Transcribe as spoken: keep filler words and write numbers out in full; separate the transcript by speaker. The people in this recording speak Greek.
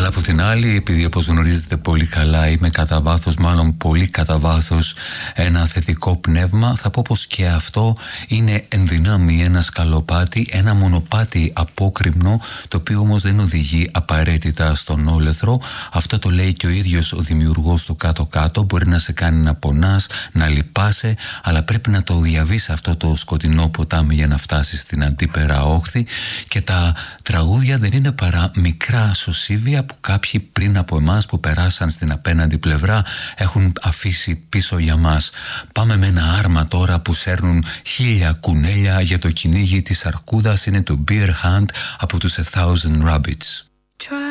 Speaker 1: Αλλά από την άλλη, επειδή όπως γνωρίζετε πολύ καλά είμαι κατά βάθος, μάλλον πολύ κατά βάθος, ένα θετικό πνεύμα, θα πω πως και αυτό είναι εν δυνάμει ένα σκαλοπάτι, ένα μονοπάτι απόκρημνο, το οποίο όμως δεν οδηγεί απαραίτητα στον όλεθρο. Αυτό το λέει και ο ίδιος ο δημιουργός του κάτω-κάτω. Μπορεί να σε κάνει να πονάς, να λυπάσαι, αλλά πρέπει να το διαβείς αυτό το σκοτεινό ποτάμι για να φτάσεις στην αντίπερα όχθη. Και τα τραγούδια δεν είναι παρά μικρά σωσίβια που κάποιοι πριν από εμάς που περάσαν στην απέναντι πλευρά έχουν αφήσει πίσω για μας. Πάμε με ένα άρμα τώρα που σέρνουν χίλια κουνέλια για το κυνήγι της αρκούδας. Είναι το Beer Hunt από τους A Thousand Rabbits.